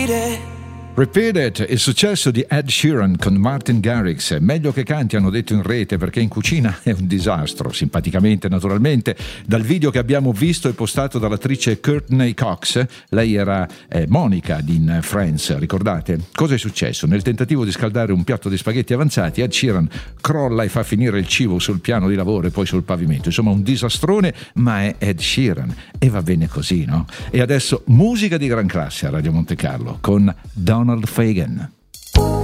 Repeat It, il successo di Ed Sheeran con Martin Garrix. Meglio che canti, hanno detto in rete, perché in cucina è un disastro, simpaticamente naturalmente. Dal video che abbiamo visto e postato dall'attrice Courtney Cox, lei era Monica in Friends, ricordate? Cosa è successo? Nel tentativo di scaldare un piatto di spaghetti avanzati, Ed Sheeran crolla e fa finire il cibo sul piano di lavoro e poi sul pavimento. Insomma, un disastrone, ma è Ed Sheeran e va bene così, no? E adesso musica di gran classe a Radio Monte Carlo con Donald Fagen.